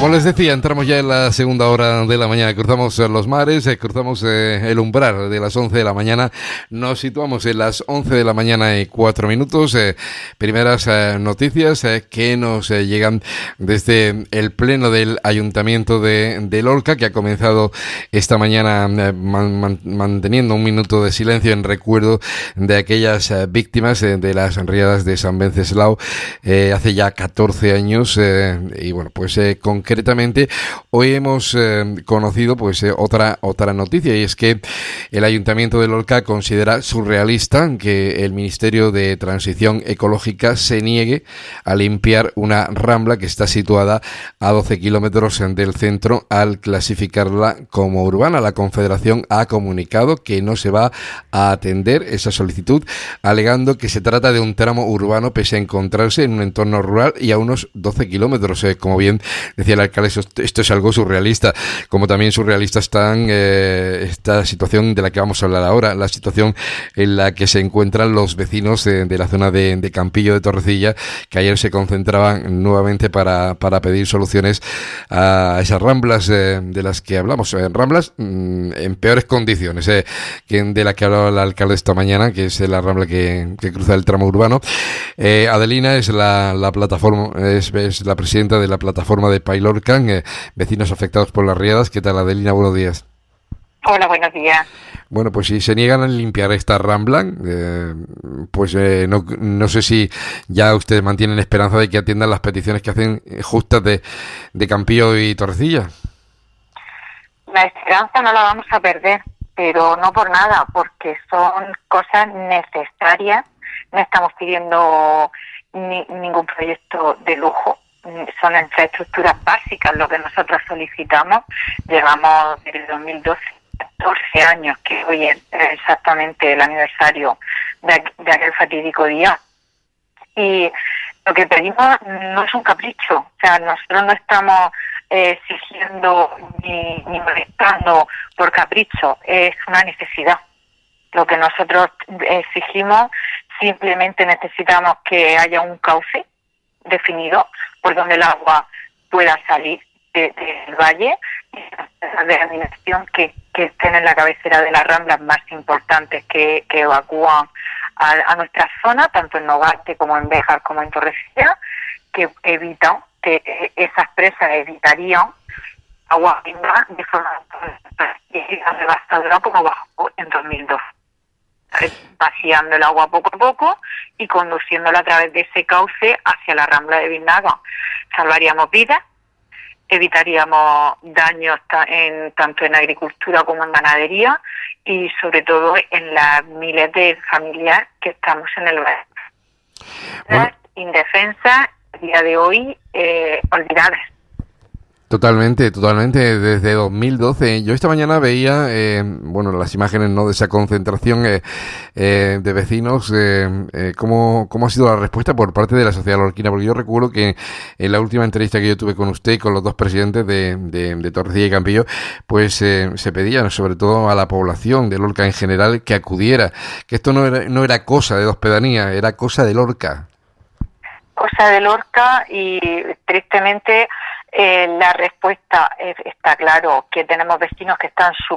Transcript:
Como les decía, entramos ya en la segunda hora de la mañana, cruzamos los mares, cruzamos el umbral de las 11 de la mañana, nos situamos en las 11 de la mañana y 4 minutos, primeras noticias que nos llegan desde el pleno del Ayuntamiento de Lorca, que ha comenzado esta mañana manteniendo un minuto de silencio en recuerdo de aquellas víctimas de las riadas de San Venceslao hace ya 14 años, y bueno, pues concretamente hoy hemos conocido pues otra noticia, y es que el Ayuntamiento de Lorca considera surrealista que el Ministerio de Transición Ecológica se niegue a limpiar una rambla que está situada a 12 kilómetros del centro al clasificarla como urbana. La Confederación ha comunicado que no se va a atender esa solicitud, alegando que se trata de un tramo urbano pese a encontrarse en un entorno rural y a unos 12 kilómetros. Como bien decía el alcalde, esto es algo surrealista, como también surrealista está esta situación de la que vamos a hablar ahora, la situación en la que se encuentran los vecinos de la zona de Campillo de Torrecilla, que ayer se concentraban nuevamente para pedir soluciones a esas ramblas de las que hablamos, ramblas en peores condiciones de la que hablaba el alcalde esta mañana, que es la rambla que cruza el tramo urbano. Adelina es la plataforma, es la presidenta de la plataforma de Pailorcan, vecinos afectados por las riadas. ¿Qué tal, Adelina? Buenos días. Hola, buenos días. Bueno, pues si se niegan a limpiar esta rambla, no sé si ya ustedes mantienen esperanza de que atiendan las peticiones que hacen justas de Campillo y Torrecilla. La esperanza no la vamos a perder, pero no por nada, porque son cosas necesarias. No estamos pidiendo ningún proyecto de lujo. Son infraestructuras básicas lo que nosotros solicitamos. Llevamos desde 2012 14 años, que hoy es exactamente el aniversario de aquel fatídico día. Y lo que pedimos no es un capricho, o sea, nosotros no estamos exigiendo ni molestando por capricho, es una necesidad. Lo que nosotros exigimos, simplemente necesitamos que haya un cauce definido por donde el agua pueda salir del valle, y la denominación que estén en la cabecera de las ramblas más importantes que evacúan a nuestra zona, tanto en Nogarte como en Béjar como en Torrecilla, que evitan, que esas presas evitarían agua prima de forma devastadora como bajó en 2012. Vaciando el agua poco a poco y conduciéndola a través de ese cauce hacia la rambla de Vinaga. Salvaríamos vidas, evitaríamos daños tanto en agricultura como en ganadería y sobre todo en las miles de familias que estamos en el valle. Bueno. Indefensas, a día de hoy, olvidadas. Totalmente, desde 2012. Yo esta mañana veía, las imágenes, ¿no?, de esa concentración de vecinos, cómo ha sido la respuesta por parte de la sociedad lorquina, porque yo recuerdo que en la última entrevista que yo tuve con usted y con los dos presidentes de Torrecilla y Campillo, pues se pedía, sobre todo a la población de Lorca en general, que acudiera, que esto no era cosa de dos pedanías, era cosa de Lorca. Cosa de Lorca, y tristemente la respuesta está claro, que tenemos vecinos que están